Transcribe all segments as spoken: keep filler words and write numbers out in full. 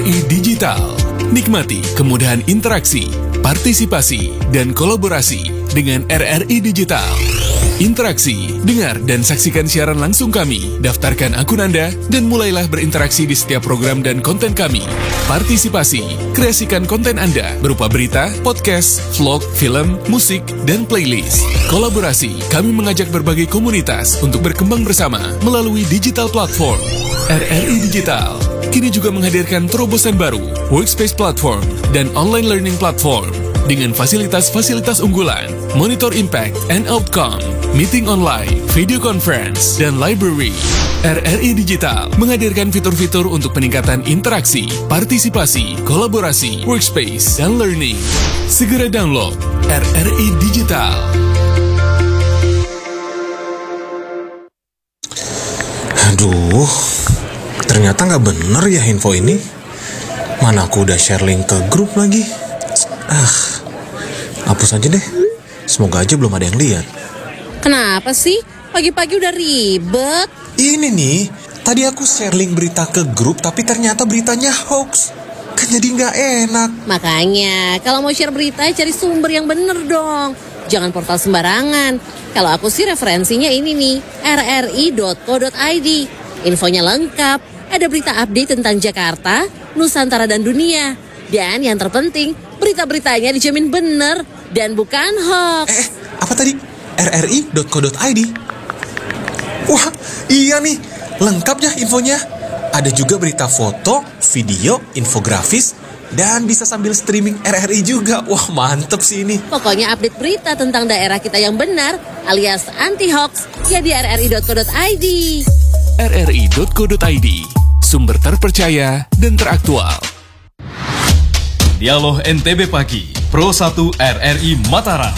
I Digital. Nikmati kemudahan interaksi, partisipasi, dan kolaborasi dengan R R I Digital. Interaksi, dengar dan saksikan siaran langsung kami, daftarkan akun Anda, dan mulailah berinteraksi di setiap program dan konten kami. Partisipasi, kreasikan konten Anda berupa berita, podcast, vlog, film, musik, dan playlist. Kolaborasi, kami mengajak berbagai komunitas untuk berkembang bersama melalui digital platform. R R I Digital kini juga menghadirkan terobosan baru, workspace platform, dan online learning platform. Dengan fasilitas-fasilitas unggulan, monitor impact and outcome, meeting online, video conference, dan library. R R I Digital menghadirkan fitur-fitur untuk peningkatan interaksi, partisipasi, kolaborasi, workspace, dan learning. Segera download R R I Digital. Aduh, ternyata nggak bener ya info ini. Mana aku udah share link ke grup lagi. Ah, hapus aja deh. Semoga aja belum ada yang lihat. Kenapa sih? Pagi-pagi udah ribet. Ini nih, tadi aku share link berita ke grup, tapi ternyata beritanya hoax. Kan jadi nggak enak. Makanya, kalau mau share berita, cari sumber yang bener dong. Jangan portal sembarangan. Kalau aku sih referensinya ini nih, r r i dot co dot i d. Infonya lengkap, ada berita update tentang Jakarta, Nusantara, dan dunia. Dan yang terpenting, berita-beritanya dijamin bener dan bukan hoax. Eh, apa tadi? r r i dot co dot i d. Wah, iya nih, lengkap ya infonya. Ada juga berita foto, video, infografis, dan bisa sambil streaming R R I juga. Wah, mantep sih ini. Pokoknya update berita tentang daerah kita yang benar, alias anti-hoax, ya di r r i dot co dot i d. r r i dot co dot i d, sumber terpercaya dan teraktual. Dialog N T B Pagi, Pro satu R R I Mataram.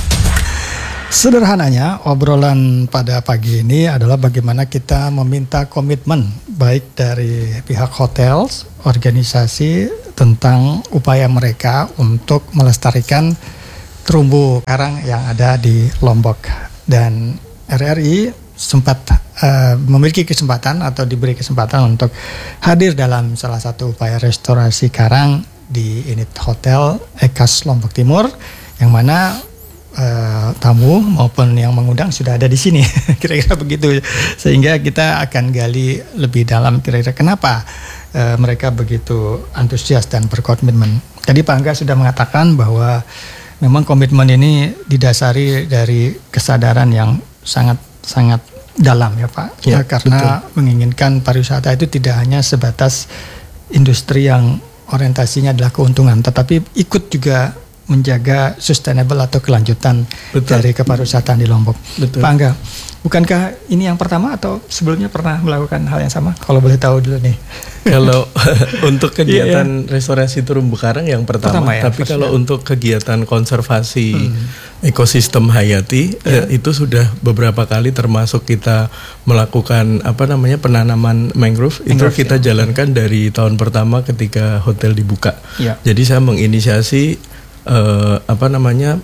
Sederhananya, obrolan pada pagi ini adalah bagaimana kita meminta komitmen baik dari pihak hotel, organisasi tentang upaya mereka untuk melestarikan terumbu karang yang ada di Lombok. Dan R R I sempat uh, memiliki kesempatan atau diberi kesempatan untuk hadir dalam salah satu upaya restorasi karang di unit hotel Ekas Lombok Timur, yang mana uh, tamu maupun yang mengundang sudah ada di sini. Kira-kira begitu, sehingga kita akan gali lebih dalam kira-kira kenapa uh, mereka begitu antusias dan berkomitmen. Tadi Pak Angga sudah mengatakan bahwa memang komitmen ini didasari dari kesadaran yang sangat-sangat dalam ya Pak, ya, karena betul. Menginginkan pariwisata itu tidak hanya sebatas industri yang orientasinya adalah keuntungan, tetapi ikut juga menjaga sustainable atau kelanjutan betul. Dari kepariwisataan di Lombok. Betul. Pak Angga, bukankah ini yang pertama atau sebelumnya pernah melakukan hal yang sama? Kalau boleh tahu dulu nih. Kalau untuk kegiatan yeah, yeah. restorasi terumbu karang yang pertama, pertama ya, tapi kalau ya. Untuk kegiatan konservasi hmm. ekosistem hayati yeah. eh, itu sudah beberapa kali, termasuk kita melakukan apa namanya penanaman mangrove, mangrove itu kita ya. Jalankan dari tahun pertama ketika hotel dibuka. Yeah. Jadi saya menginisiasi uh, apa namanya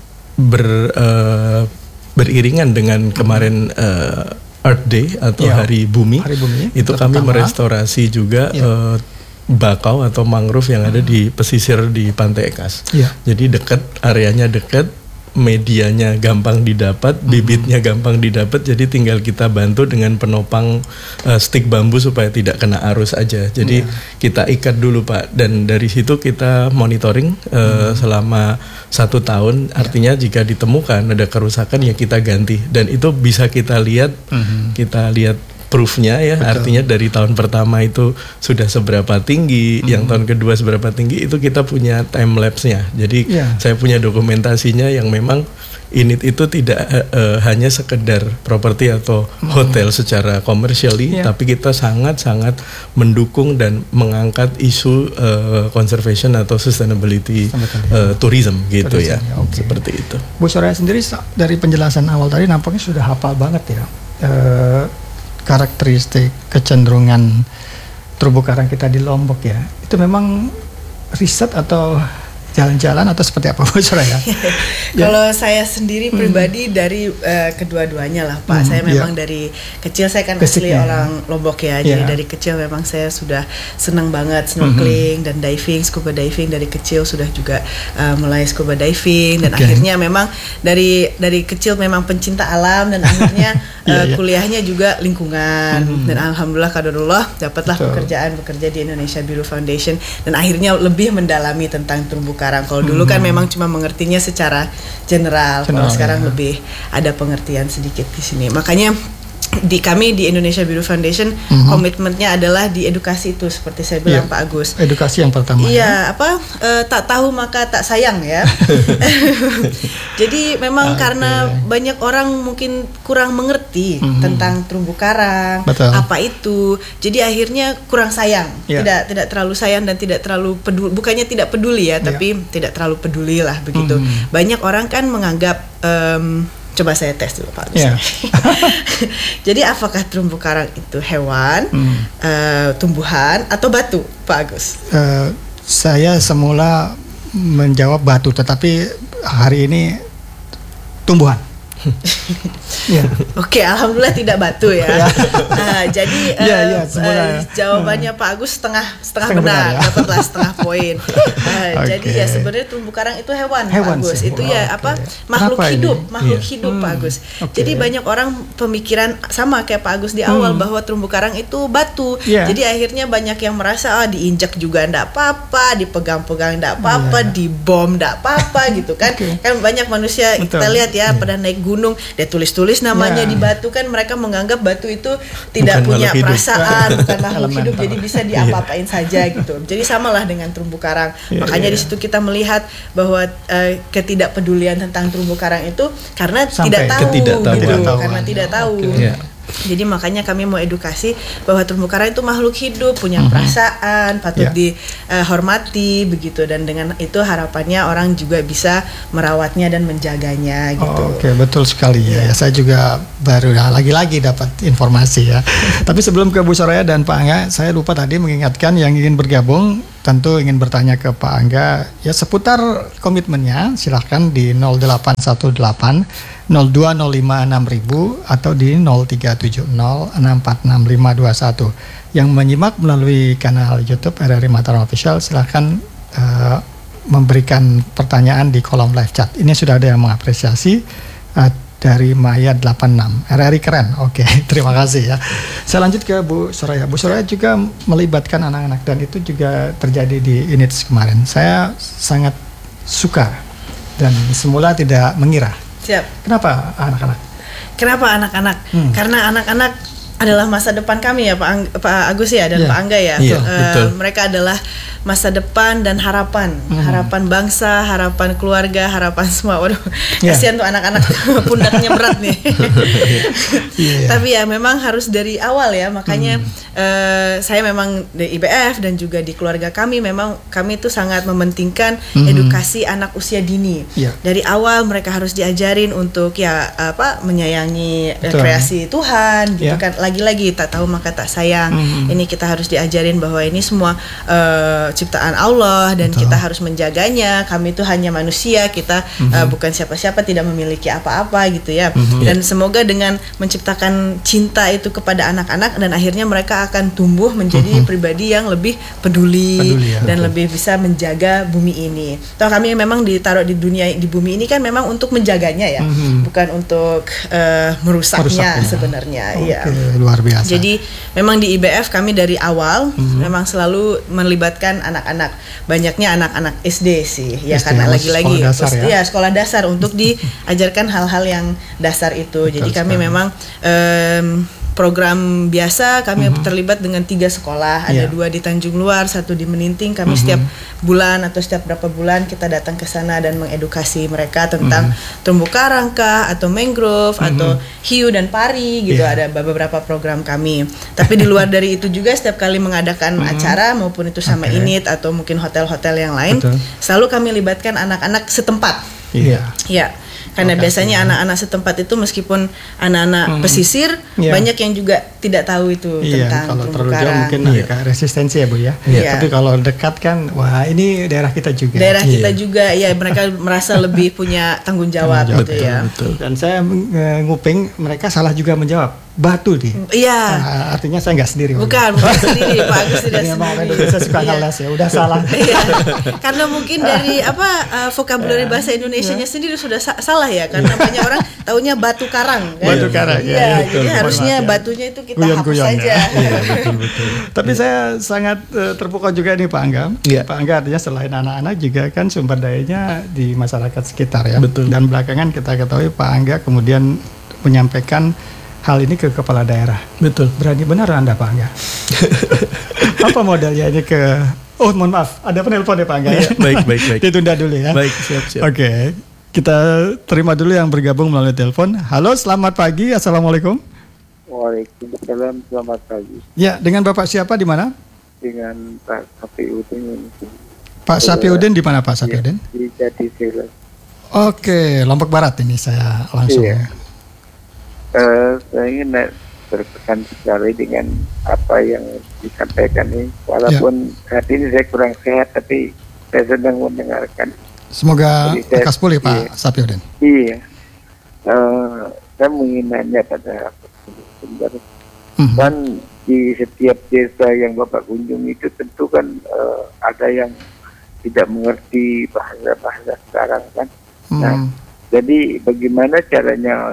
ber uh, beriringan dengan kemarin uh, Earth Day atau ya, Hari Bumi, Hari Bumi itu kami pertama. Merestorasi juga ya. uh, bakau atau mangrove yang ada di pesisir di Pantai Ekas. Ya. Jadi dekat, areanya dekat, medianya gampang didapat, bibitnya gampang didapat, jadi tinggal kita bantu dengan penopang uh, stik bambu supaya tidak kena arus aja. Jadi yeah. kita ikat dulu Pak, dan dari situ kita monitoring uh, hmm. selama satu tahun. Artinya yeah. jika ditemukan ada kerusakan ya kita ganti, dan itu bisa kita lihat, hmm. kita lihat proofnya ya. Betul. Artinya dari tahun pertama itu sudah seberapa tinggi, hmm. yang tahun kedua seberapa tinggi, itu kita punya time lapse-nya. Jadi yeah. saya punya dokumentasinya yang memang unit itu tidak uh, uh, hanya sekedar properti atau hmm. hotel secara commercially, yeah. tapi kita sangat-sangat mendukung dan mengangkat isu uh, conservation atau sustainability uh, tourism gitu tourism, ya. Okay. Seperti itu. Bu Soraya sendiri dari penjelasan awal tadi nampaknya sudah hafal banget ya. Uh, karakteristik kecenderungan terumbu karang kita di Lombok ya. Itu memang riset atau jalan-jalan atau seperti apa Bu Soraya? Ya. Kalau saya sendiri pribadi hmm. dari uh, kedua-duanya lah Pak. Hmm, saya memang ya. dari kecil, saya kan asli orang Lombok ya. Jadi ya. dari kecil memang saya sudah senang banget snorkeling hmm. dan diving, scuba diving dari kecil sudah juga uh, mulai scuba diving dan okay. akhirnya memang dari dari kecil memang pencinta alam dan akhirnya uh, ya, ya. kuliahnya juga lingkungan hmm. dan alhamdulillah qadarullah dapatlah Betul. pekerjaan bekerja di Indonesia Biru Foundation dan akhirnya lebih mendalami tentang terumbu karang. Kalau dulu kan memang cuma mengertinya secara general, kalau sekarang ya. lebih ada pengertian sedikit di sini. Makanya di kami di Indonesia Biru Foundation mm-hmm. komitmennya adalah di edukasi itu seperti saya bilang yeah. Pak Agus. Edukasi yang pertama. Iya, ya. apa uh, tak tahu maka tak sayang ya. Jadi memang okay. karena banyak orang mungkin kurang mengerti mm-hmm. tentang terumbu karang, Betul. apa itu. Jadi akhirnya kurang sayang, yeah. tidak tidak terlalu sayang dan tidak terlalu peduli. Bukannya tidak peduli ya, yeah. tapi tidak terlalu peduli lah begitu. Mm-hmm. Banyak orang kan menganggap um, coba saya tes dulu Pak Agus. Yeah. Jadi apakah terumbu karang itu hewan, hmm. uh, tumbuhan atau batu Pak Agus? Uh, saya semula menjawab batu, tetapi hari ini tumbuhan. Yeah. Oke, okay, alhamdulillah tidak batu ya. Nah, jadi uh, yeah, yeah, uh, jawabannya Pak Agus setengah setengah, setengah benar, benar ya? Dapatlah setengah poin. Uh, okay. Jadi ya sebenarnya terumbu karang itu hewan, hewan Pak Agus. Sih. Itu oh, ya okay. apa makhluk Kenapa hidup, ini? makhluk yeah. hidup hmm. Pak Agus. Okay. Jadi banyak orang pemikiran sama kayak Pak Agus di awal hmm. bahwa terumbu karang itu batu. Yeah. Jadi akhirnya banyak yang merasa ah oh, diinjak juga enggak apa-apa, dipegang-pegang enggak apa-apa, yeah. dibom enggak apa-apa gitu kan. Okay. Kan banyak manusia Betul. kita lihat ya yeah. pada naik gunung dia tulis-tulis namanya yeah. di batu kan mereka menganggap batu itu tidak bukan punya perasaan bukan makhluk hidup jadi bisa diapa-apain yeah. saja gitu. Jadi samalah dengan terumbu karang. Yeah, Makanya yeah. di situ kita melihat bahwa uh, ketidakpedulian tentang terumbu karang itu karena Sampai tidak tahu, tidak tahu gitu, tidak karena tidak tahu. Okay. Yeah. Jadi makanya kami mau edukasi bahwa terumbu karang itu makhluk hidup, punya mm-hmm. perasaan, patut yeah. dihormati begitu dan dengan itu harapannya orang juga bisa merawatnya dan menjaganya gitu. Oh, Oke, okay. betul sekali ya. ya. Saya juga baru ya, lagi-lagi dapat informasi ya. Tapi sebelum ke Bu Soraya dan Pak Angga, saya lupa tadi mengingatkan yang ingin bergabung tentu ingin bertanya ke Pak Angga ya seputar komitmennya silahkan di nol delapan satu delapan nol dua nol lima enam ribu atau di nol tiga tujuh nol enam empat enam lima dua satu. Yang menyimak melalui kanal YouTube R R I Mataram Official silahkan uh, memberikan pertanyaan di kolom live chat. Ini sudah ada yang mengapresiasi uh, dari Maya delapan enam. R R I keren. Oke, okay, terima kasih ya. Saya lanjut ke Bu Soraya. Bu Soraya juga melibatkan anak-anak dan itu juga terjadi di I N I T S kemarin. Saya sangat suka dan semula tidak mengira. Siap. Kenapa anak-anak? Kenapa anak-anak? Hmm. Karena anak-anak adalah masa depan kami ya Pak, Ang- Pak Agus ya dan yeah. Pak Angga ya. Yeah, uh, mereka adalah masa depan dan harapan, mm-hmm. harapan bangsa, harapan keluarga, harapan semua. Waduh, yeah. kasihan tuh anak-anak pundaknya berat nih. yeah. Tapi ya memang harus dari awal ya, makanya mm. uh, saya memang di I B F dan juga di keluarga kami memang kami itu sangat mementingkan mm-hmm. edukasi anak usia dini. Yeah. Dari awal mereka harus diajarin untuk ya apa menyayangi Betul. kreasi Tuhan, gitu yeah. kan. Lagi-lagi tak tahu maka tak sayang. Mm-hmm. Ini kita harus diajarin bahwa ini semua uh, ciptaan Allah dan Betul. kita harus menjaganya. Kami itu hanya manusia, kita mm-hmm. uh, bukan siapa-siapa, tidak memiliki apa-apa gitu ya. Mm-hmm. Dan semoga dengan menciptakan cinta itu kepada anak-anak dan akhirnya mereka akan tumbuh menjadi mm-hmm. pribadi yang lebih peduli, peduli ya, dan betul. lebih bisa menjaga bumi ini. Toh kami memang ditaruh di dunia di bumi ini kan memang untuk menjaganya ya, mm-hmm. bukan untuk uh, merusaknya, merusaknya sebenarnya. Okay. Ya. Luar biasa. Jadi memang di I B F kami dari awal mm-hmm. memang selalu melibatkan anak-anak, banyaknya anak-anak S D sih ya S D, karena lagi-lagi sekolah dasar, ya? ya sekolah dasar untuk diajarkan hal-hal yang dasar itu. Betul Jadi kami sekali. memang um, program biasa kami mm-hmm. terlibat dengan tiga sekolah, ada yeah. dua di Tanjung Luar, satu di Meninting. Kami mm-hmm. setiap bulan atau setiap berapa bulan kita datang ke sana dan mengedukasi mereka tentang mm-hmm. terumbu karang kah atau mangrove mm-hmm. atau hiu dan pari gitu. Yeah. Ada beberapa program kami. Tapi di luar dari itu juga setiap kali mengadakan mm-hmm. acara maupun itu sama okay. I N I T atau mungkin hotel-hotel yang lain, Betul. selalu kami libatkan anak-anak setempat. Iya. Yeah. Ya. Karena lokasi, biasanya ya. anak-anak setempat itu meskipun anak-anak hmm. pesisir yeah. banyak yang juga tidak tahu itu iya, tentang kalau terumbu karang. Kalau mungkin iya. agak resistensi ya Bu ya. Iya. Tapi kalau dekat kan, wah ini daerah kita juga. Daerah iya. kita juga ya, mereka merasa lebih punya tanggung jawab, tanggung jawab gitu ya. Betul. Dan saya nguping mereka salah juga menjawab. Batu nih. Iya. Nah, artinya saya nggak sendiri. Bukan, bukan sendiri, Pak Agus tidak sendiri. Saya suka ngeles ya, udah salah. Iya. Karena mungkin dari apa uh, vokabulari bahasa Indonesianya sendiri sudah sa- salah ya, karena banyak orang taunya batu karang. Kan? Batu karang. Iya, ya, jadi betul, harusnya ya. batunya itu kita Guyon, hapus guyon, saja. Ya. Iya, betul betul. Tapi saya sangat uh, terpukau juga nih Pak Angga. Ya. Pak Angga artinya selain anak-anak juga kan sumber dayanya di masyarakat sekitar ya. Betul. Dan belakangan kita ketahui Pak Angga kemudian menyampaikan hal ini ke kepala daerah. Betul. Berani benar Anda Pak Angga? Apa modalnya ini ke... Oh mohon maaf, ada penelpon ya Pak Angga ya? Baik, baik, baik. Ditunda dulu ya. Baik, siap, siap. Oke, okay. Kita terima dulu yang bergabung melalui telepon. Halo, selamat pagi. Assalamualaikum. Waalaikumsalam, selamat pagi. Ya, dengan Bapak siapa di mana? Dengan Pak Sapiudin. Pak Sapiudin di mana Pak Sapiudin? Di Jatisela. Oke, Lombok Barat ini saya langsung. Iya. Uh, saya ingin berpesan sekali dengan apa yang disampaikan ini. Walaupun ya. Saat ini saya kurang sehat, tapi saya sedang mendengarkan. Semoga lekas pulih Pak iya. Sapiudin. Iya. Uh, saya ingin nanya pada sumber. Mm-hmm. Dan di setiap desa yang Bapak kunjungi itu tentu kan uh, ada yang tidak mengerti bahasa-bahasa sekarang kan. Mm. Nah, jadi bagaimana caranya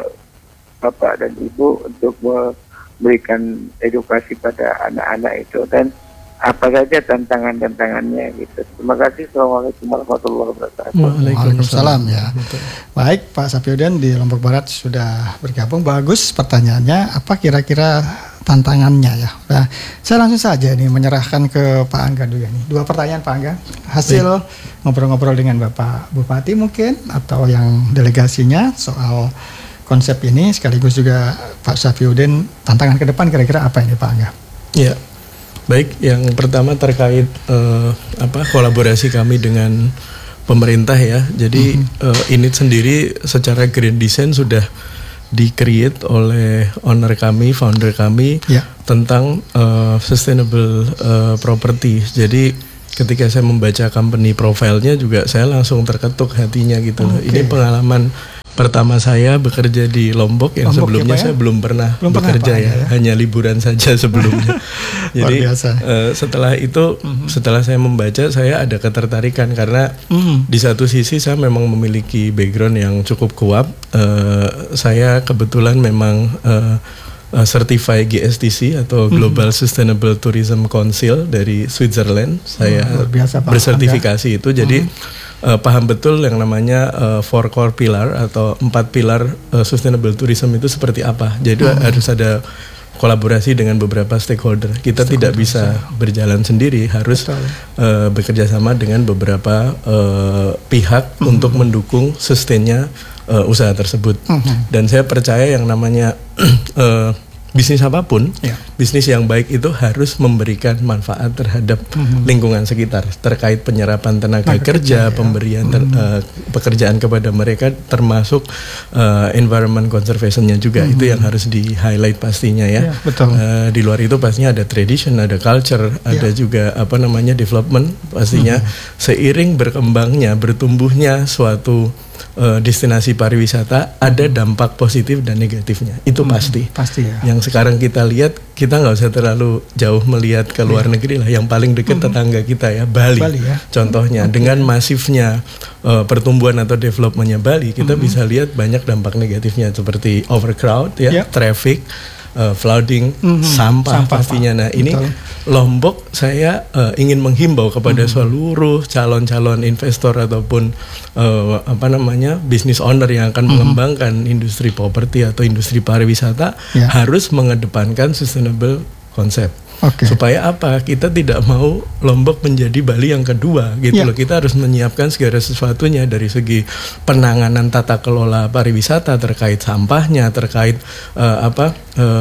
Bapak dan Ibu untuk memberikan edukasi pada anak-anak itu dan apa saja tantangan-tantangannya gitu. Terima kasih. Assalamualaikum warahmatullahi wabarakatuh. Waalaikumsalam ya. Baik Pak Sapiudin di Lombok Barat sudah bergabung. Bagus pertanyaannya. Apa kira-kira tantangannya ya? Nah, saya langsung saja nih menyerahkan ke Pak Angga dulu nih. Dua pertanyaan Pak Angga. Hasil Baik. ngobrol-ngobrol dengan Bapak Bupati mungkin atau yang delegasinya soal konsep ini, sekaligus juga Pak Sapiudin tantangan ke depan kira-kira apa ini Pak Angga? Ya, baik. Yang pertama terkait uh, apa kolaborasi kami dengan pemerintah ya. Jadi mm-hmm. uh, Init sendiri secara grand design sudah di-create oleh owner kami, founder kami yeah. tentang uh, sustainable uh, property. Jadi ketika saya membaca company profile-nya juga saya langsung terketuk hatinya gitu loh. Okay. Ini pengalaman pertama saya bekerja di Lombok yang Lombok sebelumnya ya, saya belum pernah belum bekerja pernah, ya, ya, hanya liburan saja sebelumnya. Jadi uh, setelah itu, mm-hmm. setelah saya membaca, saya ada ketertarikan karena mm-hmm. di satu sisi saya memang memiliki background yang cukup kuat. Uh, saya kebetulan memang uh, uh, certified G S T C atau Global mm-hmm. Sustainable Tourism Council dari Switzerland. Saya oh, biasa, bersertifikasi Anda. Itu, jadi mm-hmm. Uh, paham betul yang namanya uh, four core pillar atau empat pilar uh, sustainable tourism itu seperti apa. Jadi hmm. harus ada kolaborasi dengan beberapa stakeholder. Kita stakeholder tidak bisa so. berjalan sendiri, harus uh, bekerja sama dengan beberapa uh, pihak hmm. untuk mendukung sustainnya uh, usaha tersebut. Hmm. Dan saya percaya yang namanya uh, bisnis apapun, ya. bisnis yang baik itu harus memberikan manfaat terhadap mm-hmm. lingkungan sekitar, terkait penyerapan tenaga Maka kerja, kerja, pemberian ya. ter, mm-hmm. uh, pekerjaan kepada mereka, termasuk uh, environment conservation-nya juga. Mm-hmm. Itu yang harus di-highlight pastinya ya. ya betul. Uh, di luar itu pastinya ada tradition, ada culture, ya. ada juga apa namanya development pastinya. Mm-hmm. Seiring berkembangnya, bertumbuhnya suatu Uh, destinasi pariwisata, ada dampak positif dan negatifnya, itu hmm, pasti. Pasti ya. Yang sekarang kita lihat, kita nggak usah terlalu jauh melihat ke luar yeah. negeri lah. Yang paling dekat hmm. tetangga kita ya, Bali. Bali ya? Contohnya, okay. dengan masifnya uh, pertumbuhan atau developmentnya Bali, kita hmm. bisa lihat banyak dampak negatifnya seperti overcrowd, ya, yeah. traffic, uh, flooding, mm-hmm. sampah, sampah pastinya. Nah ini Betul. Lombok saya uh, ingin menghimbau kepada mm-hmm. seluruh calon-calon investor ataupun uh, apa namanya business owner yang akan mm-hmm. mengembangkan industri properti atau industri pariwisata yeah. harus mengedepankan sustainable konsep. Okay. Supaya apa? Kita tidak mau Lombok menjadi Bali yang kedua gitu yeah. loh. Kita harus menyiapkan segala sesuatunya dari segi penanganan tata kelola pariwisata terkait sampahnya, terkait uh, apa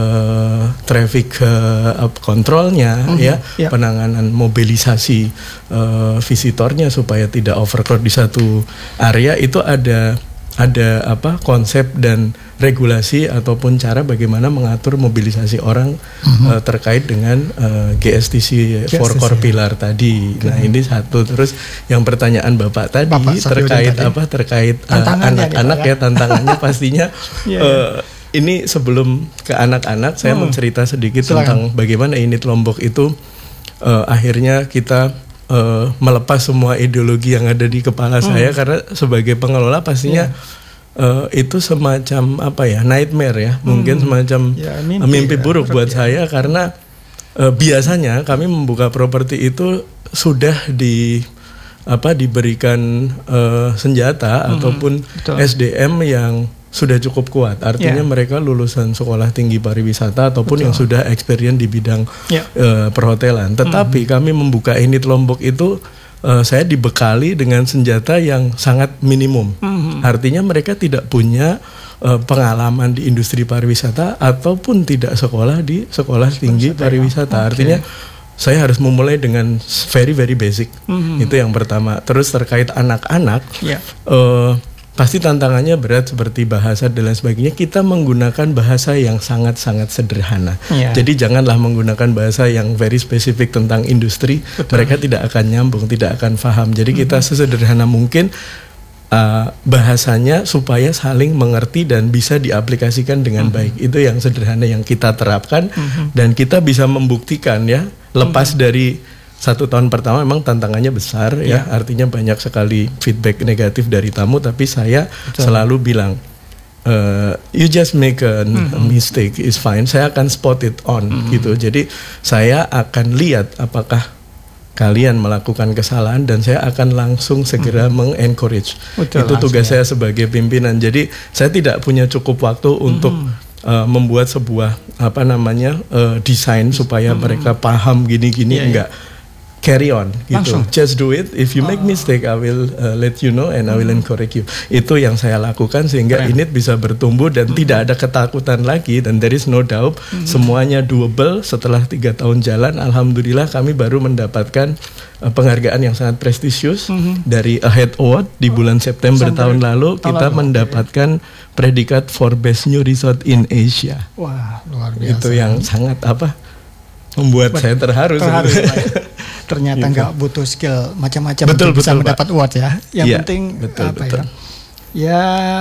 uh, traffic uh, kontrolnya mm-hmm. ya, yeah. penanganan mobilisasi uh, visitornya supaya tidak overcrowd di satu area. Itu ada ada apa konsep dan regulasi ataupun cara bagaimana mengatur mobilisasi orang mm-hmm. uh, terkait dengan uh, G S T C Four Core Pillar tadi. Okay. Nah ini satu. Terus yang pertanyaan Bapak tadi Bapak, terkait tadi. apa terkait uh, anak-anak ya, ya tantangannya pastinya. yeah, uh, yeah. Ini sebelum ke anak-anak saya hmm. mau cerita sedikit Silakan. tentang bagaimana unit Lombok itu uh, akhirnya kita uh, melepas semua ideologi yang ada di kepala hmm. saya, karena sebagai pengelola pastinya yeah. Uh, itu semacam apa ya nightmare ya, hmm. mungkin semacam ya, mimpi, mimpi buruk ya, buat ya. saya karena uh, biasanya kami membuka properti itu sudah di apa diberikan uh, senjata hmm. ataupun Betul. S D M yang sudah cukup kuat, artinya yeah. mereka lulusan sekolah tinggi pariwisata ataupun Betul. yang sudah experience di bidang yeah. uh, perhotelan. Tetapi hmm. kami membuka unit Lombok itu Uh, saya dibekali dengan senjata yang sangat minimum. Mm-hmm. Artinya mereka tidak punya uh, pengalaman di industri pariwisata ataupun tidak sekolah di sekolah tinggi pariwisata. Okay. Artinya saya harus memulai dengan very very basic. Mm-hmm. Itu yang pertama. Terus terkait anak-anak, yeah. uh, pasti tantangannya berat seperti bahasa dan lain sebagainya. Kita menggunakan bahasa yang sangat-sangat sederhana. Yeah. Jadi janganlah menggunakan bahasa yang very spesifik tentang industri. Betul. Mereka tidak akan nyambung, tidak akan paham. Jadi mm-hmm. kita sesederhana mungkin uh, bahasanya supaya saling mengerti dan bisa diaplikasikan dengan mm-hmm. baik. Itu yang sederhana yang kita terapkan mm-hmm. dan kita bisa membuktikan ya. Lepas mm-hmm. dari satu tahun pertama memang tantangannya besar ya, ya, artinya banyak sekali feedback negatif dari tamu, tapi saya Betul. selalu bilang uh, you just make a mm-hmm. mistake is fine, saya akan spot it on mm-hmm. gitu. Jadi saya akan lihat apakah kalian melakukan kesalahan dan saya akan langsung segera mm-hmm. mengencourage. Itu tugas ya. saya sebagai pimpinan. Jadi saya tidak punya cukup waktu mm-hmm. untuk uh, membuat sebuah apa namanya uh, desain supaya mm-hmm. mereka paham gini-gini, yeah, enggak. Yeah. Carry on gitu. Langsung. Just do it. If you make oh. mistake, I will uh, let you know and I will encourage you. Itu yang saya lakukan sehingga Keren. unit bisa bertumbuh dan mm-hmm. tidak ada ketakutan lagi, dan there is no doubt mm-hmm. semuanya doable. Setelah tiga tahun jalan, alhamdulillah kami baru mendapatkan uh, penghargaan yang sangat prestisius mm-hmm. dari Ahead Award di bulan September Sampai tahun lalu. Kita lalu, mendapatkan okay. predikat for best new resort in Asia. Wah, luar biasa. Itu yang sangat apa? Membuat Buat saya terharu. terharu Ternyata nggak gitu. butuh skill macam-macam betul, untuk bisa betul, mendapat Pak. award ya. Yang ya, penting betul, apa betul. ya? Ya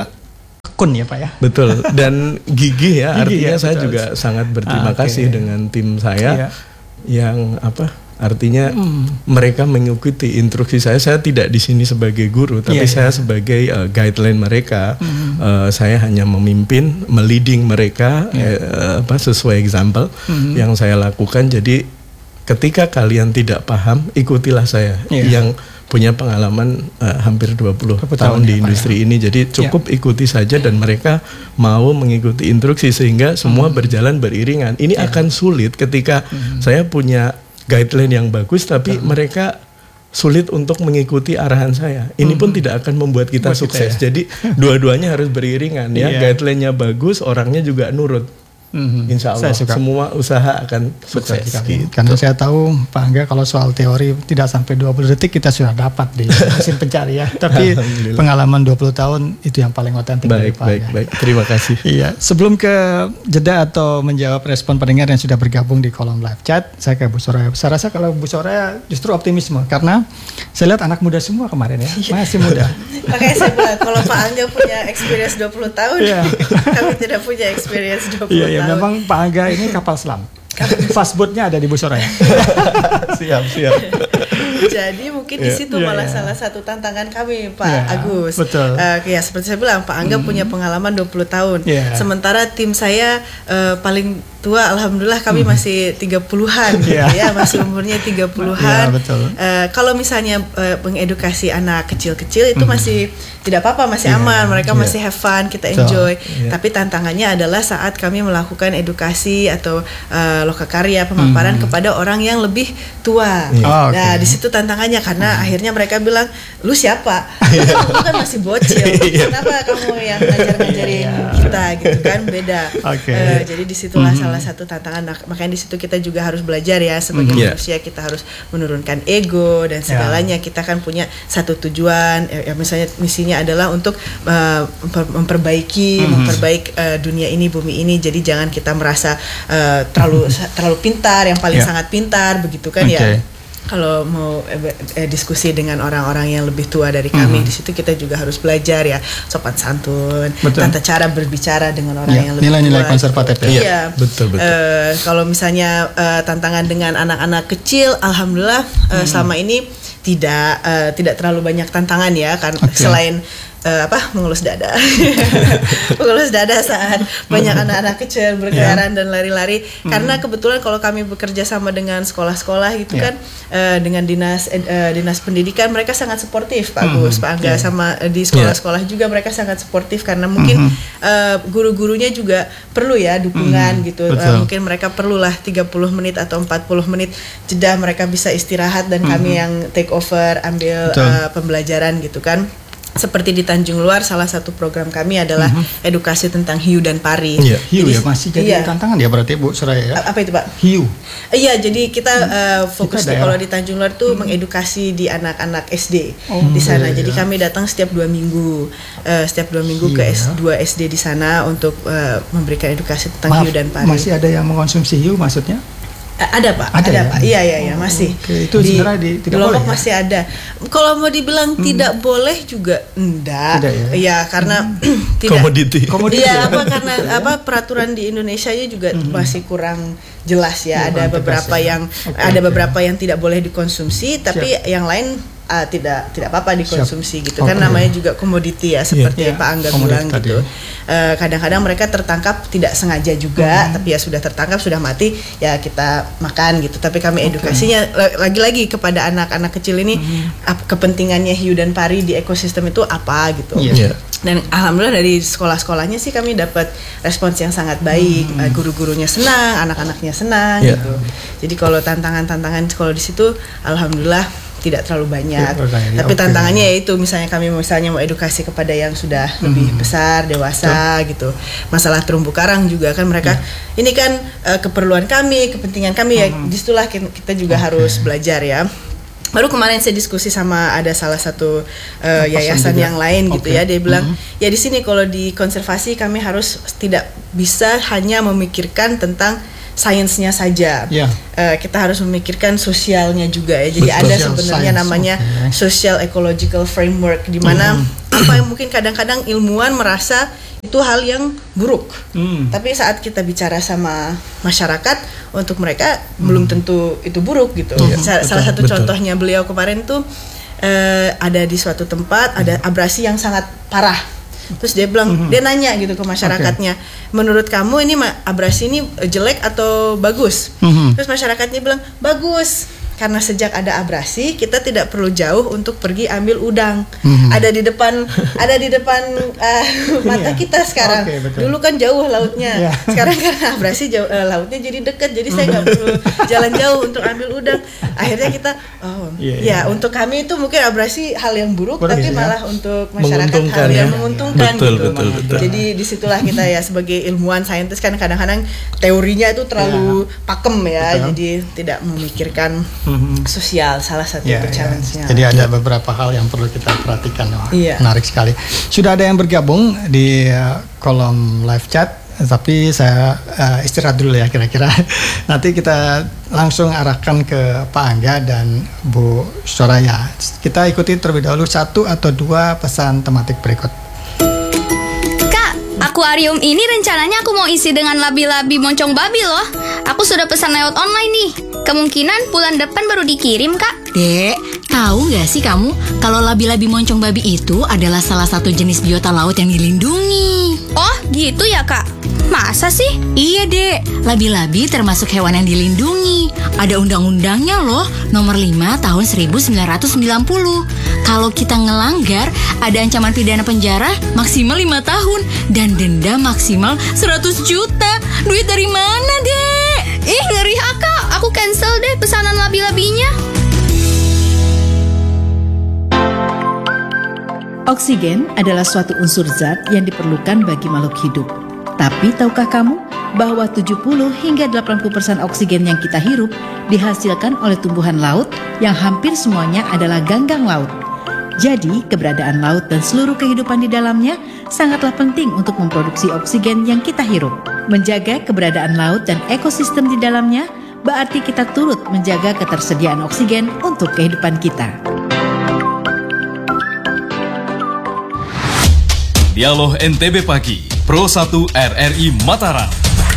tekun ya Pak ya. Betul. Dan gigih ya. Gigi, artinya ya, saya betul. juga sangat berterima ah, kasih okay. dengan tim saya ya. yang apa? Artinya hmm. mereka mengikuti instruksi saya. Saya tidak di sini sebagai guru, tapi yeah, saya yeah. sebagai uh, guideline mereka. Hmm. Uh, saya hanya memimpin, meleading mereka yeah. uh, apa sesuai example hmm. yang saya lakukan. Jadi ketika kalian tidak paham, ikutilah saya yeah. yang punya pengalaman uh, hampir dua puluh tahun di industri ya. ini. Jadi cukup yeah. ikuti saja dan mereka mau mengikuti instruksi sehingga semua hmm. berjalan beriringan. Ini yeah. akan sulit ketika hmm. saya punya guideline yang bagus tapi hmm. mereka sulit untuk mengikuti arahan saya. Ini hmm. pun tidak akan membuat kita Buat sukses. Kita ya? Jadi dua-duanya harus beriringan ya. Yeah. Guideline-nya bagus, orangnya juga nurut. Mm-hmm. Insya Allah semua usaha akan sukses. Gitu. Karena saya tahu Pak Angga kalau soal teori tidak sampai dua puluh detik kita sudah dapat di mesin pencari ya. Tapi pengalaman dua puluh tahun itu yang paling otentik dari Pak Baik, Angga. baik, terima kasih. Iya, sebelum ke jeda atau menjawab respon pendengar yang sudah bergabung di kolom live chat, saya ke Bu Soraya. Saya rasa kalau Bu Soraya justru optimisme karena saya lihat anak muda semua kemarin ya, masih muda. Makanya saya bilang kalau Pak Angga punya experience dua puluh tahun, kami tidak punya experience dua puluh iya, iya. tahun. Memang Pak Angga ini kapal selam. Fastboatnya ada di Bu Soraya. Siap, siap. Jadi mungkin di situ yeah, malah yeah. salah satu tantangan kami Pak yeah, Agus. Betul. Uh, ya seperti saya bilang Pak Angga mm. punya pengalaman dua puluh tahun. Yeah. Sementara tim saya uh, paling tua, alhamdulillah kami mm. masih tiga puluhan yeah. gitu ya, masih umurnya tiga puluhan. Yeah, betul. Uh, kalau misalnya uh, mengedukasi anak kecil-kecil itu mm. masih tidak apa-apa, masih yeah, aman, mereka yeah. masih have fun, kita enjoy. So, yeah. Tapi tantangannya adalah saat kami melakukan edukasi atau uh, lokakarya pemaparan mm. kepada orang yang lebih tua. Yeah. Oh, okay. Nah, di situ tantangannya karena mm. akhirnya mereka bilang, "Lu siapa? Kamu kan masih bocil. Kenapa kamu yang ngajar-ngajarin kita kita gitu kan, beda. Okay. Uh, jadi disitulah mm-hmm. salah satu tantangan. Nah, makanya di situ kita juga harus belajar ya sebagai mm-hmm. manusia, kita harus menurunkan ego dan segalanya. Yeah. Kita kan punya satu tujuan, ya, misalnya misinya adalah untuk uh, memperbaiki, mm-hmm. memperbaik uh, dunia ini, bumi ini. Jadi jangan kita merasa uh, terlalu mm-hmm. terlalu pintar, yang paling yeah. sangat pintar begitu kan okay. ya. Kalau mau eh, eh, diskusi dengan orang-orang yang lebih tua dari kami, mm-hmm. di situ kita juga harus belajar ya, sopan santun, betul. Tata cara berbicara dengan orang ya, yang lebih nilai-nilai tua. konservatif ya. Iya, betul betul. Uh, kalau misalnya uh, tantangan dengan anak-anak kecil, alhamdulillah uh, mm-hmm. selama ini tidak uh, tidak terlalu banyak tantangan ya, kan okay. selain Uh, apa mengelus dada, mengelus dada saat banyak anak-anak kecil berkeliaran yeah. dan lari-lari. Mm. Karena kebetulan kalau kami bekerja sama dengan sekolah-sekolah gitu yeah. kan, uh, dengan dinas uh, dinas pendidikan, mereka sangat suportif, Pak Agus, mm. Pak Angga, yeah. sama uh, di sekolah-sekolah yeah. juga mereka sangat suportif karena mungkin mm-hmm. uh, guru-gurunya juga perlu ya dukungan mm. gitu. Uh, mungkin mereka perlulah tiga puluh menit atau empat puluh menit jeda, mereka bisa istirahat dan mm-hmm. kami yang take over ambil uh, pembelajaran gitu kan. Seperti di Tanjung Luar, salah satu program kami adalah mm-hmm. edukasi tentang hiu dan pari. Iya, hiu jadi, ya masih jadi iya. tantangan ya berarti Bu Soraya ya. Apa itu Pak? Hiu. Iya, jadi kita uh, fokus kita di, kalau di Tanjung Luar tuh hmm. mengedukasi di anak-anak S D oh, di sana. Iya, jadi iya. kami datang setiap dua minggu, uh, setiap dua minggu iya. ke S dua S D di sana untuk uh, memberikan edukasi tentang Maaf, hiu dan pari. Masih ada yang mengkonsumsi hiu maksudnya? Ada Pak, ada, ada ya? Pak. Iya iya iya masih. Oke, itu di sebenarnya di, tidak boleh. Lombok ya? Masih ada. Kalau mau dibilang hmm. tidak boleh juga enggak. Tidak ya? Iya, karena hmm. tidak. Komoditi. Komoditi. Iya, apa karena apa peraturan di Indonesia juga hmm. masih kurang jelas ya. ya ada beberapa ya. yang okay, ada beberapa okay. yang tidak boleh dikonsumsi, tapi Siap. yang lain Uh, tidak tidak apa-apa dikonsumsi Siap. gitu okay. kan, namanya juga komoditi ya, seperti yeah, yeah. Pak Angga bilang gitu. Uh, kadang-kadang mereka tertangkap tidak sengaja juga, mm-hmm. tapi ya sudah tertangkap, sudah mati, ya kita makan gitu. Tapi kami edukasinya okay. lagi-lagi kepada anak-anak kecil ini, mm-hmm. ap- kepentingannya hiu dan pari di ekosistem itu apa gitu. Yeah. Yeah. Dan alhamdulillah dari sekolah-sekolahnya sih kami dapat respons yang sangat baik, mm-hmm. uh, guru-gurunya senang, anak-anaknya senang yeah. gitu. Jadi kalau tantangan-tantangan kalau di situ, alhamdulillah tidak terlalu banyak, ya, tapi okay. tantangannya yaitu misalnya kami misalnya mau edukasi kepada yang sudah hmm. lebih besar, dewasa so. gitu. Masalah terumbu karang juga kan mereka yeah. ini kan uh, keperluan kami, kepentingan kami hmm. ya, disitulah kita juga okay. harus belajar ya. Baru kemarin saya diskusi sama ada salah satu uh, yayasan juga. yang lain okay. gitu ya, dia bilang mm-hmm. ya di sini kalau di konservasi kami harus tidak bisa hanya memikirkan tentang sainsnya saja, yeah. uh, kita harus memikirkan sosialnya juga ya. Jadi Betul, ada sebenarnya science. namanya okay. social ecological framework, di mana mm. apa yang mungkin kadang-kadang ilmuwan merasa itu hal yang buruk, mm. tapi saat kita bicara sama masyarakat, untuk mereka mm. belum tentu itu buruk gitu. Mm. Salah betul, satu betul. contohnya beliau kemarin tuh uh, ada di suatu tempat ada abrasi yang sangat parah. Terus dia bilang, mm-hmm. dia nanya gitu ke masyarakatnya, okay. menurut kamu ini abrasi ini jelek atau bagus? Mm-hmm. Terus masyarakatnya bilang bagus, karena sejak ada abrasi kita tidak perlu jauh untuk pergi ambil udang. Mm-hmm. Ada di depan, ada di depan uh, mata kita sekarang. Okay, dulu kan jauh lautnya, yeah. sekarang karena abrasi jauh, uh, lautnya jadi dekat, jadi saya nggak perlu jalan jauh untuk ambil udang. Akhirnya kita, oh yeah, ya yeah. untuk kami itu mungkin abrasi hal yang buruk, Buruk tapi ya. malah untuk masyarakat hal yang ya. menguntungkan betul, gitu. Betul, betul. Jadi disitulah kita ya sebagai ilmuwan saintis kan kadang-kadang teorinya itu terlalu yeah. pakem ya, betul. jadi tidak memikirkan mm-hmm. sosial, salah satu yeah, challenge-nya. Yeah. Jadi ada beberapa hal yang perlu kita perhatikan. Wah, yeah. menarik sekali. Sudah ada yang bergabung di uh, kolom live chat, tapi saya uh, istirahat dulu ya kira-kira. Nanti kita langsung arahkan ke Pak Angga dan Bu Soraya. Kita ikuti terlebih dahulu satu atau dua pesan tematik berikut. Kak, akuarium ini rencananya aku mau isi dengan labi-labi moncong babi loh. Aku sudah pesan lewat online nih. Kemungkinan bulan depan baru dikirim, Kak. Dek, tahu nggak sih kamu kalau labi-labi moncong babi itu adalah salah satu jenis biota laut yang dilindungi? Oh, gitu ya, Kak? Masa sih? Iya, Dek. Labi-labi termasuk hewan yang dilindungi. Ada undang-undangnya loh, nomor lima tahun seribu sembilan ratus sembilan puluh. Kalau kita ngelanggar, ada ancaman pidana penjara maksimal lima tahun dan denda maksimal seratus juta. Duit dari mana, Dek? Ih, ngeri ah, Kak. Aku cancel deh pesanan labi-labinya. Oksigen adalah suatu unsur zat yang diperlukan bagi makhluk hidup. Tapi tahukah kamu bahwa tujuh puluh hingga delapan puluh persen oksigen yang kita hirup dihasilkan oleh tumbuhan laut yang hampir semuanya adalah ganggang laut. Jadi, keberadaan laut dan seluruh kehidupan di dalamnya sangatlah penting untuk memproduksi oksigen yang kita hirup. Menjaga keberadaan laut dan ekosistem di dalamnya berarti kita turut menjaga ketersediaan oksigen untuk kehidupan kita. Dialog N T B Pagi, Pro satu R R I Mataram.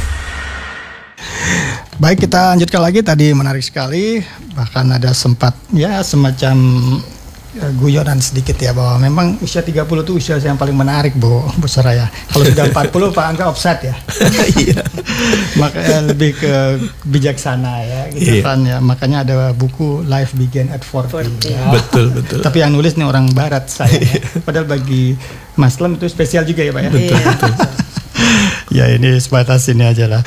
Baik, kita lanjutkan lagi. Tadi menarik sekali, bahkan ada sempat ya semacam ya, guyonan sedikit ya, bahwa memang usia tiga puluh itu usia yang paling menarik, Bu, Bu Soraya. Kalau sudah empat puluh Pak Angga offside ya. Iya. Makanya lebih ke bijaksana ya gitu, iya. Kan ya. Makanya ada buku Life Begin at forty. Ya. Betul, betul. Tapi yang nulis nih orang barat saya. Ya. Padahal bagi Muslim itu spesial juga ya, Pak ya. Betul, betul. Ya ini sebatas ini aja lah.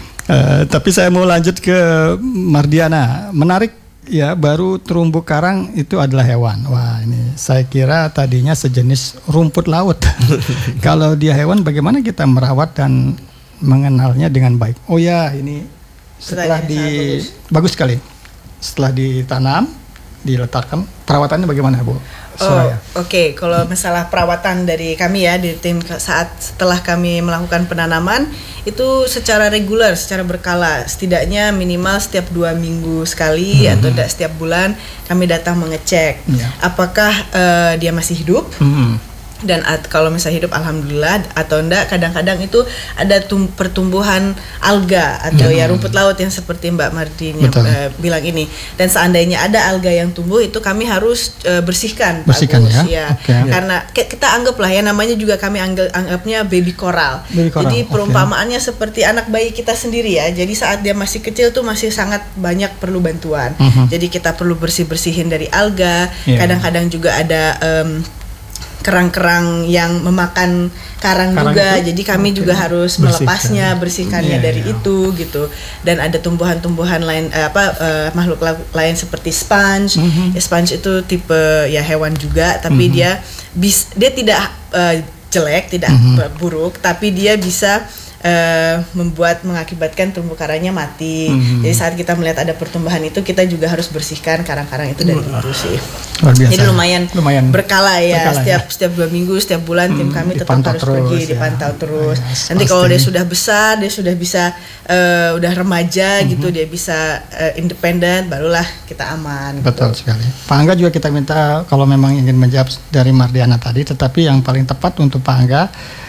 Uh, tapi saya mau lanjut ke Mardiana. Menarik ya, baru terumbu karang itu adalah hewan. Wah, ini saya kira tadinya sejenis rumput laut. Kalau dia hewan, bagaimana kita merawat dan mengenalnya dengan baik? Oh ya, ini setelah di bagus. bagus sekali. Setelah ditanam, diletakkan, perawatannya bagaimana, Bu? Oh, Oke, okay. Kalau masalah perawatan dari kami ya di tim, saat setelah kami melakukan penanaman itu secara reguler, secara berkala, setidaknya minimal setiap dua minggu sekali mm-hmm. atau tidak setiap bulan kami datang mengecek yeah. apakah uh, dia masih hidup. Mm-hmm. Dan at, kalau misalnya hidup alhamdulillah, atau enggak kadang-kadang itu ada tum- pertumbuhan alga atau hmm. ya rumput laut yang seperti Mbak Mardinya uh, bilang ini. Dan seandainya ada alga yang tumbuh itu kami harus uh, bersihkan, bersihkan bagus, ya, ya. Okay. Karena ke- kita anggaplah ya, namanya juga kami anggap, anggapnya baby coral. Baby coral. Jadi perumpamaannya okay. seperti anak bayi kita sendiri ya. Jadi saat dia masih kecil tuh masih sangat banyak perlu bantuan. Uh-huh. Jadi kita perlu bersih-bersihin dari alga. Yeah. Kadang-kadang juga ada um, kerang-kerang yang memakan karang, karang juga, itu? Jadi kami okay. juga harus bersihkan. melepasnya, bersihkannya yeah, dari yeah. itu gitu. Dan ada tumbuhan-tumbuhan lain, eh, apa uh, makhluk lain seperti sponge. Mm-hmm. Sponge itu tipe ya hewan juga, tapi mm-hmm. dia bis, dia tidak uh, jelek, tidak mm-hmm. buruk, tapi dia bisa Uh, membuat mengakibatkan terumbu karangnya mati. Mm-hmm. Jadi saat kita melihat ada pertumbuhan itu, kita juga harus bersihkan karang-karang itu dari itu sih. Jadi lumayan, lumayan berkala ya. Berkala, setiap ya. setiap dua minggu, setiap bulan mm, tim kami tetap harus terus, pergi ya. dipantau terus. Yes, Nanti pasti. Kalau dia sudah besar, dia sudah bisa uh, udah remaja mm-hmm. gitu, dia bisa uh, independen, barulah kita aman. Betul gitu. sekali. Pak Angga juga kita minta kalau memang ingin menjawab dari Mardiana tadi, tetapi yang paling tepat untuk Pak Angga.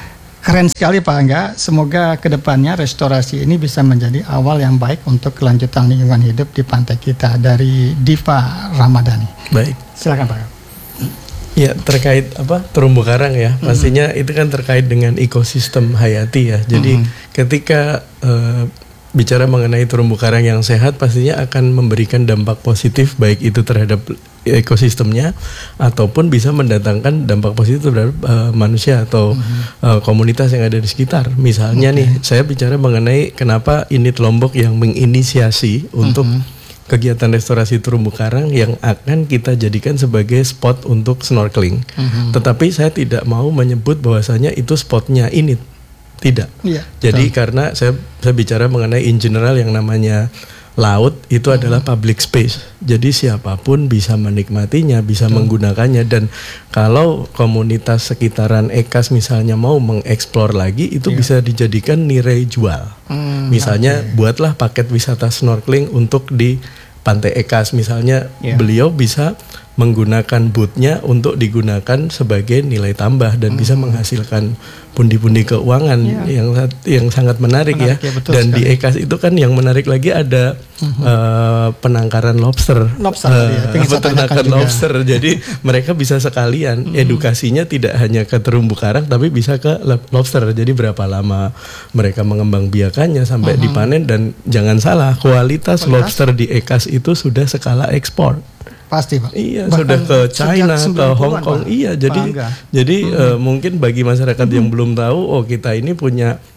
Keren sekali Pak Angga, semoga kedepannya restorasi ini bisa menjadi awal yang baik untuk kelanjutan lingkungan hidup di pantai kita. Dari Diva Ramadhani. Baik, silakan Pak. Ya, terkait apa terumbu karang ya, mm-hmm. pastinya itu kan terkait dengan ekosistem hayati ya. Jadi mm-hmm. ketika uh, bicara mengenai terumbu karang yang sehat, pastinya akan memberikan dampak positif baik itu terhadap ekosistemnya ataupun bisa mendatangkan dampak positif terhadap uh, manusia atau mm-hmm. uh, komunitas yang ada di sekitar. Misalnya okay. nih, saya bicara mengenai kenapa Init Lombok yang menginisiasi mm-hmm. untuk kegiatan restorasi terumbu karang yang akan kita jadikan sebagai spot untuk snorkeling. Mm-hmm. Tetapi saya tidak mau menyebut bahwasanya itu spotnya Init. Tidak. Yeah, Jadi betul. Karena saya saya bicara mengenai in general yang namanya laut itu hmm. adalah public space. Jadi siapapun bisa menikmatinya, bisa hmm. menggunakannya. Dan kalau komunitas sekitaran Ekas misalnya mau mengeksplor lagi, itu yeah. bisa dijadikan nilai jual. Hmm, misalnya okay. buatlah paket wisata snorkeling untuk di Pantai Ekas misalnya, yeah. beliau bisa menggunakan bootnya untuk digunakan sebagai nilai tambah dan hmm. bisa menghasilkan pundi-pundi keuangan yeah. yang yang sangat menarik, menarik ya. ya dan sekali. Di Ekas itu kan yang menarik lagi ada uh-huh. uh, penangkaran lobster, lobster uh, ya, peternakan lobster. Jadi mereka bisa sekalian uh-huh. edukasinya tidak hanya ke terumbu karang tapi bisa ke lobster. Jadi berapa lama mereka mengembangbiakannya sampai uh-huh. dipanen, dan jangan salah, kualitas Kualitas? lobster di Ekas itu sudah skala ekspor. Pasti Pak. Iya, bahkan sudah ke China, ke Hong Kong. Iya, jadi jadi uh, mungkin bagi masyarakat hmm. yang belum tahu, oh kita ini punya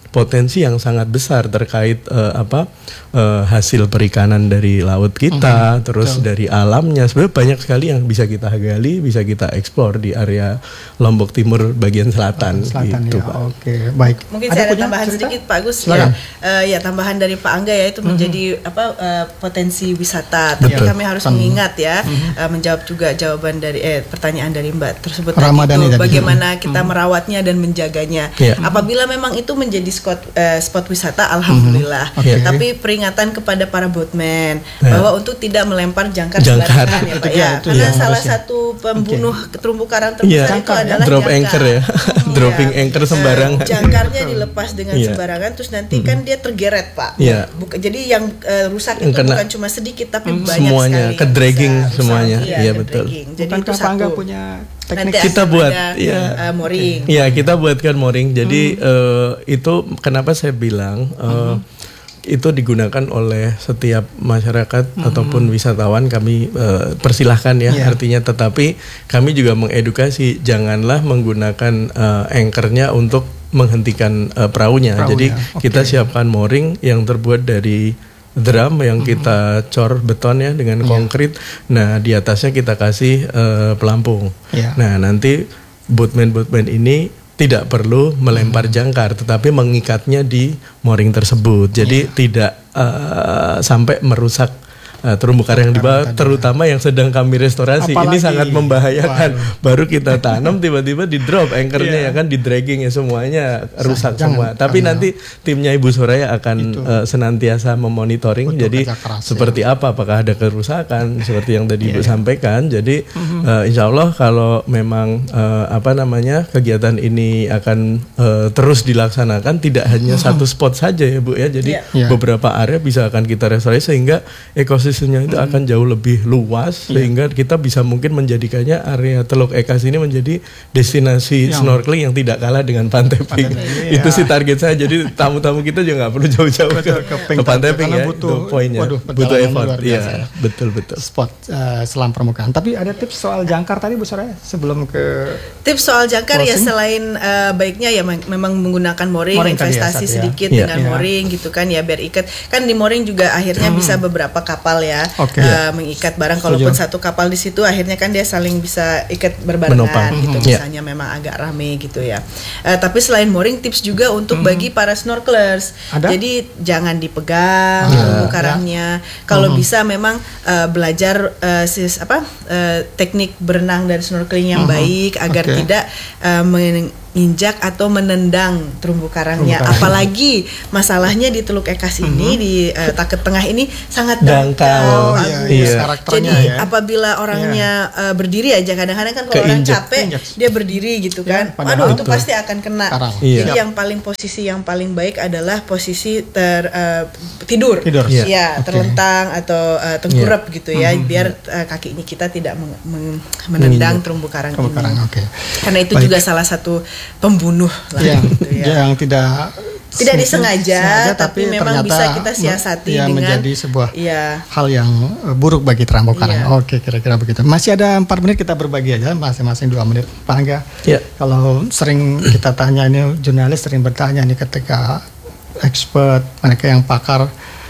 potensi yang sangat besar terkait uh, apa uh, hasil perikanan dari laut kita, mm-hmm. terus Betul. dari alamnya. Sebenarnya banyak sekali yang bisa kita gali, bisa kita eksplor di area Lombok Timur bagian selatan. Selatan gitu, ya. Pak. Oke, baik. Mungkin ada saya ada tambahan cerita? sedikit Pak Agus. Ya, uh, ya tambahan dari Pak Angga ya itu mm-hmm. menjadi apa uh, potensi wisata. Tapi Betul. kami harus Betul. mengingat ya mm-hmm. uh, menjawab juga jawaban dari eh pertanyaan dari Mbak tersebut tadi itu bagaimana kita mm-hmm. merawatnya dan menjaganya. Yeah. Apabila memang itu menjadi spot uh, spot wisata, alhamdulillah. Mm-hmm. Okay. Tapi peringatan kepada para boatman yeah. bahwa untuk tidak melempar jangkar sembarangan ya Pak ya. Itu Karena ya, salah ya. satu pembunuh okay. terumbu karang terbesar yeah. itu adalah drop jangkar. anchor ya. Dropping yeah. anchor sembarangan. Uh, jangkarnya dilepas dengan yeah. sembarangan terus nanti mm-hmm. kan dia tergeret Pak. Yeah. Buka, jadi yang uh, rusak yang itu kena, bukan cuma sedikit tapi mm-hmm. banyak semuanya, sekali. Ke dragging semuanya. Iya ya, betul. Jadi itu satu. Punya teknik kita buat ya uh, mooring. Iya, kita buatkan mooring. Jadi hmm. uh, itu kenapa saya bilang uh, hmm. itu digunakan oleh setiap masyarakat hmm. ataupun wisatawan kami uh, persilahkan ya yeah. artinya, tetapi kami juga mengedukasi janganlah menggunakan uh, anchornya untuk menghentikan uh, perahunya. perahunya. Jadi okay. kita siapkan mooring yang terbuat dari drum yang kita cor beton ya dengan konkrit. Yeah. Nah di atasnya kita kasih uh, pelampung. Yeah. Nah nanti boatman-boatman ini tidak perlu melempar mm. jangkar, tetapi mengikatnya di mooring tersebut. Jadi yeah. tidak uh, sampai merusak uh, terumbu karang yang di bawah, terutama yang sedang kami restorasi. Apalagi, ini sangat membahayakan. Waduh. Baru kita tanam tiba-tiba di drop anchornya yeah. ya kan, di dragging ya semuanya rusak Jangan, semua. Tapi uh, nanti timnya Ibu Soraya akan uh, senantiasa memonitoring. Jadi keras, seperti ya. apa, apakah ada kerusakan seperti yang tadi yeah. Ibu sampaikan. Jadi uh-huh. uh, Insya Allah kalau memang uh, apa namanya kegiatan ini akan uh, terus dilaksanakan, tidak hanya uh-huh. satu spot saja ya Bu ya. Jadi yeah. beberapa area bisa akan kita restorasi sehingga ekosistemnya itu akan jauh lebih luas yeah. sehingga kita bisa mungkin menjadikannya area Teluk Ekas ini menjadi destinasi yang snorkeling yang tidak kalah dengan Pantai Pink. Iya. Itu sih target saya. Jadi tamu-tamu kita juga nggak perlu jauh-jauh ke, ke, ke Pantai Pink ya. Butuh, itu poinnya. Waduh, butuh effort. Iya, betul betul. Spot uh, selam permukaan. Tapi ada tips soal jangkar tadi Bu Soraya sebelum ke tips soal jangkar closing? Ya selain uh, baiknya ya me- memang menggunakan mooring, mooring investasi ya, sedikit ya. dengan yeah. mooring gitu kan ya biar ikat. Kan di mooring juga akhirnya hmm. bisa beberapa kapal ya okay. uh, mengikat barang. Kalaupun satu kapal di situ akhirnya kan dia saling bisa ikat berbarengan Menopang. gitu mm-hmm. misalnya yeah. memang agak rame gitu ya. Uh, tapi selain mooring tips juga untuk mm-hmm. bagi para snorkelers. Ada? Jadi jangan dipegang terumbu yeah. karangnya. Kalau mm-hmm. bisa memang uh, belajar uh, sis apa uh, teknik berenang dan snorkeling yang mm-hmm. baik agar okay. tidak uh, men- injak atau menendang terumbu karangnya. Terumbu karang. Apalagi masalahnya di Teluk Ekas ini mm-hmm. di uh, Taket Tengah ini sangat dangkal. Oh, iya, iya. Jadi ya. apabila orangnya yeah. uh, berdiri aja, kadang-kadang kan kalau orang capek injak. dia berdiri gitu kan, yeah, aduh itu pasti akan kena. Iya. Jadi yang paling posisi yang paling baik adalah posisi ter uh, tidur, tidur. ya yeah. okay. terlentang atau uh, tengkurap yeah. gitu ya, mm-hmm. biar uh, kakinya kita tidak meng- meng- menendang mm-hmm. terumbu karang terumbu ini. Karang, okay. Karena itu baik. juga salah satu pembunuh lah ya, gitu ya. Yang tidak tidak disengaja sengaja, tapi, tapi memang bisa kita siasati ya, dengan menjadi sebuah ya. hal yang buruk bagi terumbu karang. Ya. Oke, kira-kira begitu. Masih ada empat menit, kita berbagi aja masing-masing dua menit. Pak Angga, ya. kalau sering kita tanya ini, jurnalis sering bertanya nih ketika expert, mereka yang pakar,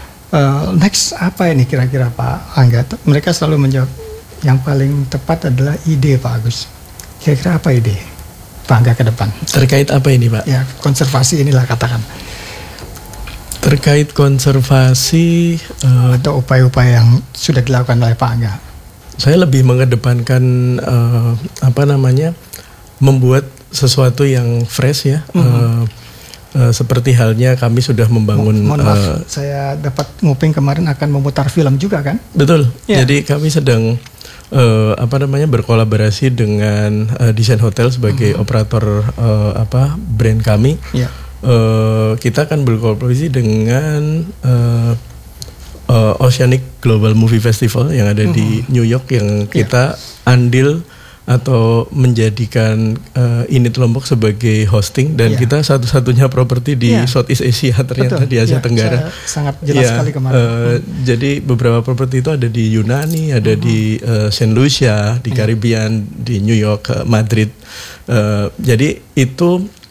uh, next apa ini kira-kira Pak Angga? Mereka selalu menjawab yang paling tepat adalah ide Pak Agus. Kira-kira apa ide Pak Angga ke depan? Terkait apa ini Pak? Ya konservasi inilah katakan. Terkait konservasi uh, atau upaya-upaya yang sudah dilakukan oleh Pak Angga. Saya lebih mengedepankan uh, apa namanya membuat sesuatu yang fresh ya. Mm-hmm. Uh, uh, seperti halnya kami sudah membangun. Mo- mohon maaf, uh, saya dapat nguping kemarin akan memutar film juga kan? Betul. Yeah. Jadi kami sedang Uh, apa namanya berkolaborasi dengan uh, desain hotel sebagai mm-hmm. operator uh, apa brand kami. Yeah. Uh, kita akan berkolaborasi dengan uh, uh, Oceanic Global Movie Festival yang ada mm-hmm. di New York yang kita yeah. andil atau menjadikan uh, Init Lombok sebagai hosting dan yeah. kita satu-satunya properti di yeah. Southeast Asia ternyata. Betul. Di Asia yeah. Tenggara. Sangat jelas yeah. sekali kemarin. Uh, hmm. Jadi beberapa properti itu ada di Yunani, ada hmm. di uh, Saint Lucia, di Caribbean, hmm. di New York, uh, Madrid. Uh, jadi itu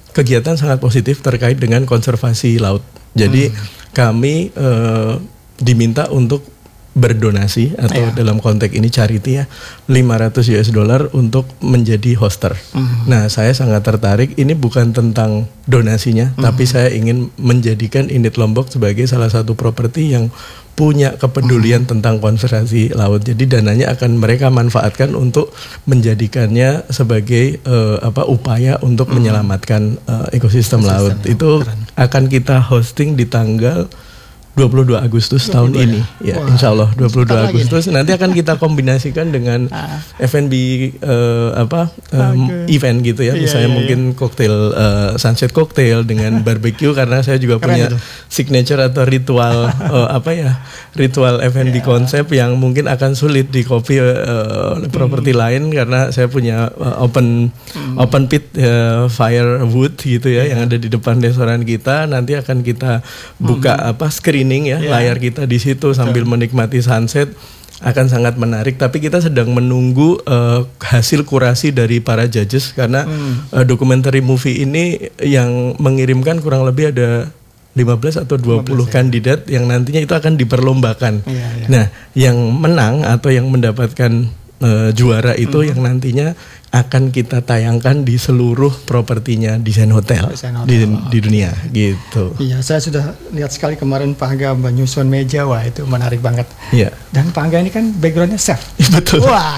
kegiatan sangat positif terkait dengan konservasi laut. Jadi hmm. kami uh, diminta untuk berdonasi atau yeah. dalam konteks ini charity ya lima ratus US dollar untuk menjadi hoster. Mm-hmm. Nah, saya sangat tertarik. Ini bukan tentang donasinya, mm-hmm. tapi saya ingin menjadikan Init Lombok sebagai salah satu properti yang punya kepedulian mm-hmm. tentang konservasi laut. Jadi dananya akan mereka manfaatkan untuk menjadikannya sebagai uh, apa upaya untuk mm-hmm. menyelamatkan uh, ekosistem, ekosistem laut. Ya. Itu keren. Akan kita hosting di tanggal dua puluh dua Agustus dua puluh dua tahun ya? Ini ya, wah, insya Allah dua puluh dua Agustus nih. Nanti akan kita kombinasikan dengan ah. F and B uh, apa um, okay. event gitu ya, misalnya iya, iya, mungkin iya. koktail uh, sunset cocktail dengan barbecue karena saya juga keren punya itu. Signature atau ritual uh, apa ya ritual F and B yeah. konsep yang mungkin akan sulit di copy uh, properti hmm. lain karena saya punya uh, open hmm. open pit uh, firewood gitu ya yeah. yang ada di depan restoran kita. Nanti akan kita buka hmm. apa screen Screening ya, yeah. layar kita di situ sambil Betul. menikmati sunset akan sangat menarik. Tapi kita sedang menunggu uh, hasil kurasi dari para judges karena hmm. uh, documentary movie ini yang mengirimkan kurang lebih ada lima belas atau dua puluh lima belas, kandidat ya. yang nantinya itu akan diperlombakan. Yeah, yeah. Nah, yang menang atau yang mendapatkan uh, juara itu hmm. yang nantinya akan kita tayangkan di seluruh propertinya desain hotel, desain hotel. Di, di dunia gitu. Iya, saya sudah lihat sekali kemarin Pak Angga menyusun meja, wah itu menarik banget. Iya. Dan Pak Angga ini kan backgroundnya chef. Betul. Wah,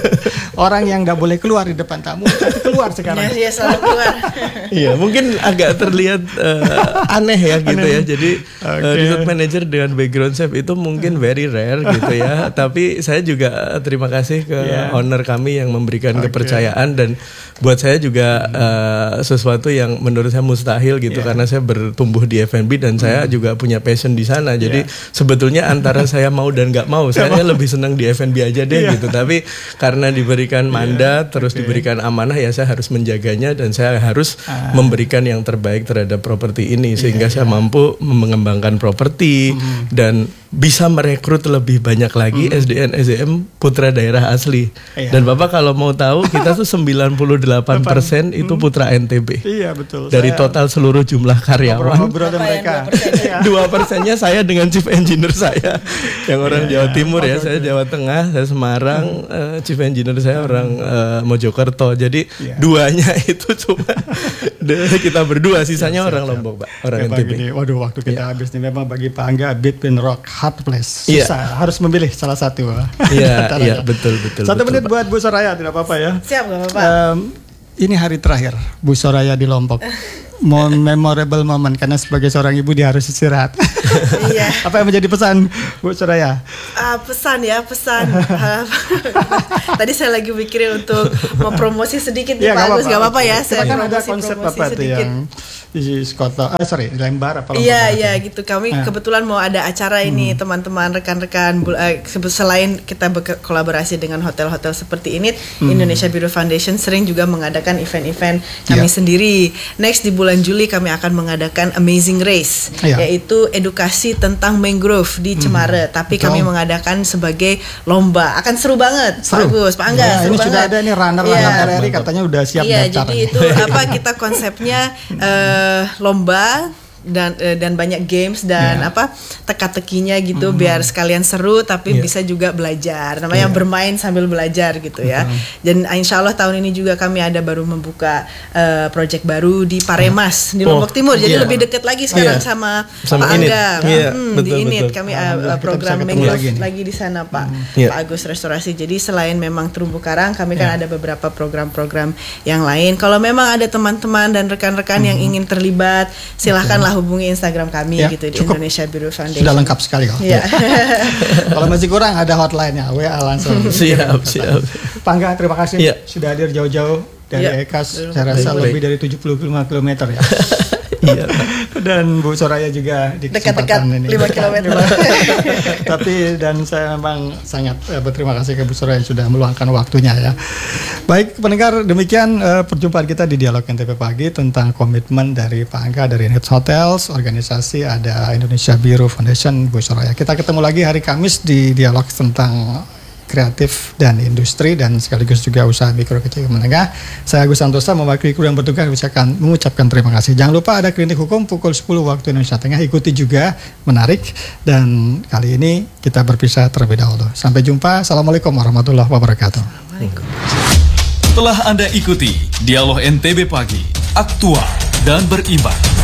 orang yang nggak boleh keluar di depan tamu, tapi keluar sekarang. Iya, selalu keluar. Iya, mungkin agak terlihat uh, aneh ya gitu aneh. ya. Jadi okay. uh, resort manager dengan background chef itu mungkin very rare gitu ya. Tapi saya juga terima kasih ke yeah. owner kami yang memberikan okay. kepercayaan. Dan buat saya juga hmm. uh, sesuatu yang menurut saya mustahil gitu yeah. karena saya bertumbuh di F and B dan hmm. saya juga punya passion di sana. Jadi yeah. sebetulnya antara saya mau dan nggak mau, saya lebih senang di F and B aja deh yeah. gitu. Tapi karena diberikan mandat, yeah. terus okay. diberikan amanah, ya saya harus menjaganya dan saya harus ah. memberikan yang terbaik terhadap properti ini sehingga yeah, saya yeah. mampu mengembangkan properti hmm. dan bisa merekrut lebih banyak lagi hmm. S D N S D M putra daerah asli. Iya. Dan Bapak kalau mau tahu kita tuh sembilan puluh delapan persen itu putra N T B. Iya betul. Dari saya total seluruh jumlah karyawan. mereka. dua persennya saya dengan chief engineer saya yang orang iya, Jawa iya. Timur ya, saya Jawa Tengah, saya Semarang, hmm. uh, chief engineer saya orang uh, Mojokerto. Jadi iya. duanya itu cuma kita berdua, sisanya siap, orang siap. Lombok, Pak. Orang ya, N T B. Gini, waduh, waktu kita iya. habis nih memang bagi Pak Angga Between Rock hard place, susah, yeah. harus memilih salah satu. Iya, iya betul betul. Satu betul, menit Pak. buat Bu Soraya, tidak apa-apa ya. Siap, nggak apa-apa. Um, ini hari terakhir Bu Soraya di Lombok. Memorable moment karena sebagai seorang ibu dia harus istirahat. Iya. Apa yang menjadi pesan Bu Soraya? Uh, pesan ya, pesan. Tadi saya lagi mikirin untuk mau promosi sedikit nih ya, Pak Agus, nggak apa-apa ya. Saya kan ada konsep apa itu yang di Skoto, ah sorry, di Lembar apa? Iya iya gitu. Kami ah. kebetulan mau ada acara ini hmm. teman-teman rekan-rekan uh, selain kita berkolaborasi dengan hotel-hotel seperti ini, hmm. Indonesia Bureau Foundation sering juga mengadakan event-event kami yeah. sendiri. Next di bulan Juli kami akan mengadakan Amazing Race, yeah. yaitu edukasi tentang mangrove di Cemara. Hmm. Tapi Betul. kami mengadakan sebagai lomba. Akan seru banget, seru. Bagus, Pak Angga. Ya, seru ini banget. Sudah ada nih runner-runner yeah. R R I katanya udah siap yeah, daftar. Jadi itu apa kita konsepnya uh, lomba dan uh, dan banyak games dan yeah. apa teka-tekinya gitu mm. biar sekalian seru tapi yeah. bisa juga belajar, namanya yeah. bermain sambil belajar gitu ya. Mm. Dan insya Allah tahun ini juga kami ada baru membuka uh, project baru di Paremas mm. di Lombok oh, Timur, jadi yeah. lebih dekat lagi sekarang yeah. sama, sama Pak Angga yeah. hmm, betul, di Init betul. Kami uh, program mangrove lagi, lagi di sana Pak mm. yeah. Pak Agus Restorasi. Jadi selain memang terumbu karang, kami yeah. kan ada beberapa program-program yang lain. Kalau memang ada teman-teman dan rekan-rekan mm. yang ingin terlibat, silahkanlah hubungi Instagram kami ya, gitu di cukup. Indonesia Bureau Foundation. Sudah lengkap sekali kok. Ya. Kalau masih kurang ada hotline-nya, W A langsung. Siap, siap. Pak Angga, terima kasih ya. Sudah hadir jauh-jauh dari ya. Ekas. Saya rasa baik, lebih baik. dari tujuh puluh lima kilometer ya. Iya. Dan Bu Soraya juga di dekat-dekat lima kilometer. Tapi dan saya memang sangat eh, berterima kasih ke Bu Soraya yang sudah meluangkan waktunya ya. Baik pendengar, demikian uh, perjumpaan kita di Dialog N T P Pagi tentang komitmen dari Pak Angga dari Init Hotels, organisasi ada Indonesia Bureau Foundation, Bu Soraya. Kita ketemu lagi hari Kamis di Dialog tentang kreatif dan industri dan sekaligus juga usaha mikro kecil menengah. Saya Agus Santosa mewakili kru yang bertugas mengucapkan, mengucapkan terima kasih. Jangan lupa ada Klinik Hukum pukul sepuluh waktu Indonesia Tengah. Ikuti juga, menarik. Dan kali ini kita berpisah terlebih dahulu. Sampai jumpa. Assalamualaikum warahmatullahi wabarakatuh. Telah Anda ikuti Dialog N T B Pagi, aktual dan berimbang.